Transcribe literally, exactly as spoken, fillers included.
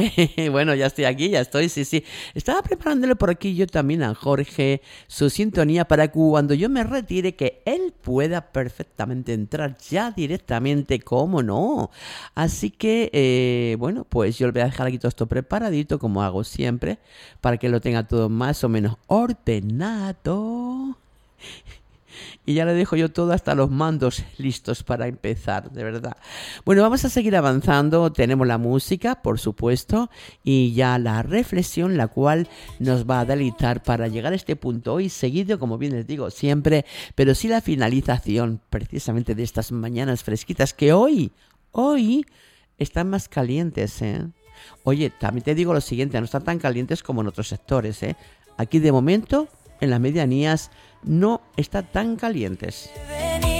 Bueno, ya estoy aquí, ya estoy, sí, sí. Estaba preparándole por aquí yo también a Jorge su sintonía para que cuando yo me retire que él pueda perfectamente entrar ya directamente, ¿cómo no? Así que, eh, bueno, pues yo le voy a dejar aquí todo esto preparadito como hago siempre para que lo tenga todo más o menos ordenado. Y ya le dejo yo todo hasta los mandos listos para empezar, de verdad. Bueno, vamos a seguir avanzando. Tenemos la música, por supuesto, y ya la reflexión, la cual nos va a deleitar para llegar a este punto hoy seguido, como bien les digo siempre, pero sí la finalización precisamente de estas mañanas fresquitas que hoy, hoy están más calientes, ¿eh? Oye, también te digo lo siguiente, no están tan calientes como en otros sectores, ¿eh? Aquí de momento, en las medianías, no está tan calientes.